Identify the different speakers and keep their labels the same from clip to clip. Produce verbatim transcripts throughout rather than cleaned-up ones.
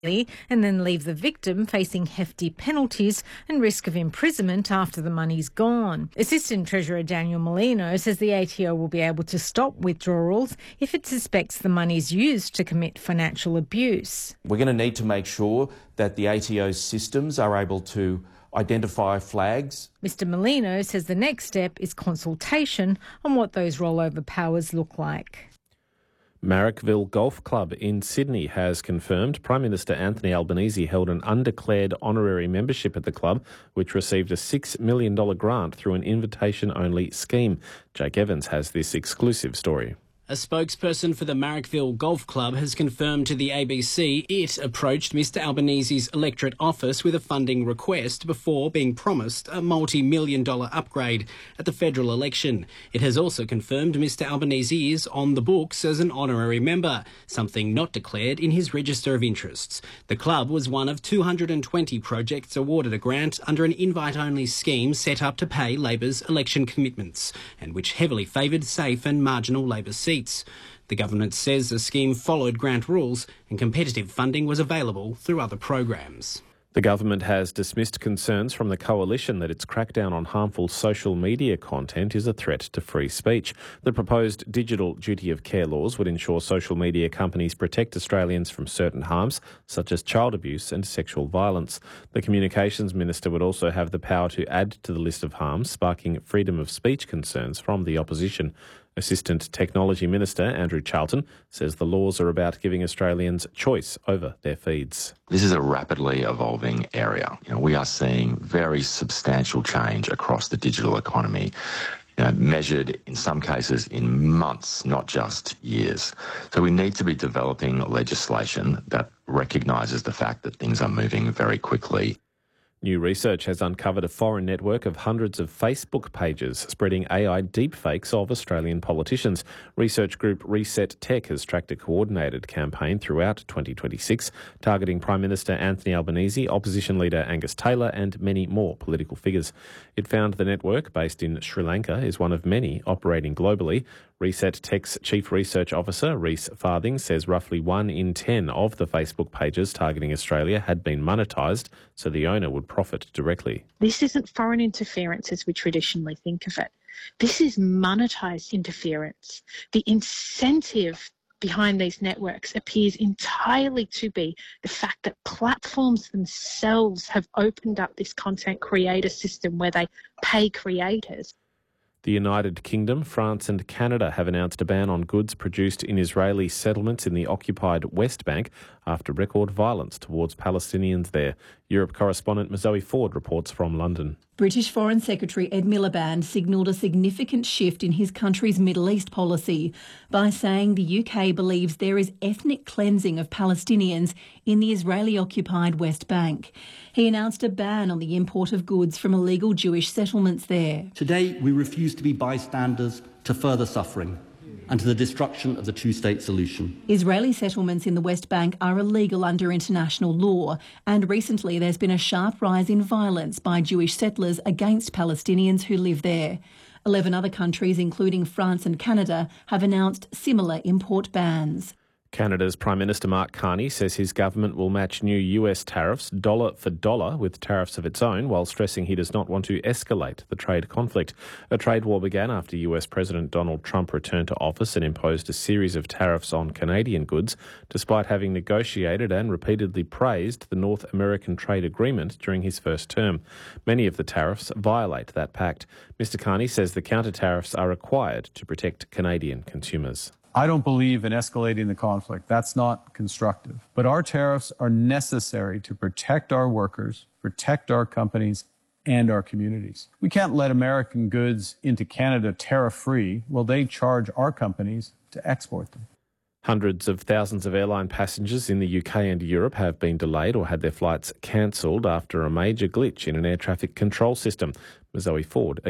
Speaker 1: and then leave the victim facing hefty penalties and risk of imprisonment after the money's gone. Assistant Treasurer Daniel Molino says the A T O will be able to stop withdrawals if it suspects the money's used to commit financial abuse.
Speaker 2: We're going to need to make sure that the A T O's systems are able to identify flags.
Speaker 1: Mister Molino says the next step is consultation on what those rollover powers look like.
Speaker 3: Marrickville Golf Club in Sydney has confirmed Prime Minister Anthony Albanese held an undeclared honorary membership at the club, which received a six million dollars grant through an invitation-only scheme. Jake Evans has this exclusive story.
Speaker 4: A spokesperson for the Marrickville Golf Club has confirmed to the A B C it approached Mister Albanese's electorate office with a funding request before being promised a multi-million dollar upgrade at the federal election. It has also confirmed Mister Albanese is on the books as an honorary member, something not declared in his register of interests. The club was one of two hundred twenty projects awarded a grant under an invite-only scheme set up to pay Labor's election commitments, and which heavily favoured safe and marginal Labor seats. The government says the scheme followed grant rules and competitive funding was available through other programs.
Speaker 3: The government has dismissed concerns from the coalition that its crackdown on harmful social media content is a threat to free speech. The proposed digital duty of care laws would ensure social media companies protect Australians from certain harms, such as child abuse and sexual violence. The Communications Minister would also have the power to add to the list of harms, sparking freedom of speech concerns from the opposition. Assistant Technology Minister Andrew Charlton says the laws are about giving Australians choice over their feeds.
Speaker 5: This is a rapidly evolving area. You know, we are seeing very substantial change across the digital economy, you know, measured in some cases in months, not just years. So we need to be developing legislation that recognises the fact that things are moving very quickly.
Speaker 3: New research has uncovered a foreign network of hundreds of Facebook pages spreading A I deepfakes of Australian politicians. Research group Reset Tech has tracked a coordinated campaign throughout twenty twenty-six, targeting Prime Minister Anthony Albanese, opposition leader Angus Taylor and many more political figures. It found the network, based in Sri Lanka, is one of many operating globally. Reset Tech's Chief Research Officer, Rhys Farthing, says roughly one in ten of the Facebook pages targeting Australia had been monetised, so the owner would profit directly.
Speaker 6: This isn't foreign interference as we traditionally think of it. This is monetised interference. The incentive behind these networks appears entirely to be the fact that platforms themselves have opened up this content creator system where they pay creators.
Speaker 3: The United Kingdom, France and Canada have announced a ban on goods produced in Israeli settlements in the occupied West Bank after record violence towards Palestinians there. Europe correspondent Zoe Ford reports from London.
Speaker 7: British Foreign Secretary Ed Miliband signalled a significant shift in his country's Middle East policy by saying the U K believes there is ethnic cleansing of Palestinians in the Israeli-occupied West Bank. He announced a ban on the import of goods from illegal Jewish settlements there.
Speaker 8: Today, we refuse to be bystanders to further suffering and to the destruction of the two-state solution.
Speaker 7: Israeli settlements in the West Bank are illegal under international law, and recently there's been a sharp rise in violence by Jewish settlers against Palestinians who live there. Eleven other countries, including France and Canada, have announced similar import bans.
Speaker 3: Canada's Prime Minister Mark Carney says his government will match new U S tariffs dollar for dollar with tariffs of its own, while stressing he does not want to escalate the trade conflict. A trade war began after U S President Donald Trump returned to office and imposed a series of tariffs on Canadian goods, despite having negotiated and repeatedly praised the North American Trade Agreement during his first term. Many of the tariffs violate that pact. Mister Carney says the counter tariffs are required to protect Canadian consumers.
Speaker 9: I don't believe in escalating the conflict. That's not constructive. But our tariffs are necessary to protect our workers, protect our companies, and our communities. We can't let American goods into Canada tariff-free while they charge our companies to export them.
Speaker 3: Hundreds of thousands of airline passengers in the U K and Europe have been delayed or had their flights cancelled after a major glitch in an air traffic control system. Zoe Ford again.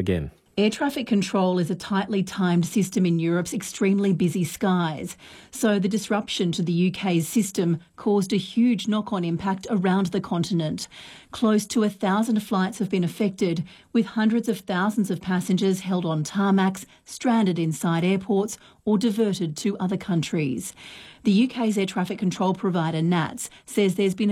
Speaker 7: Air traffic control is a tightly timed system in Europe's extremely busy skies, so the disruption to the U K's system caused a huge knock-on impact around the continent. Close to a thousand flights have been affected, with hundreds of thousands of passengers held on tarmacs, stranded inside airports or diverted to other countries. The U K's air traffic control provider N A T S says there's been a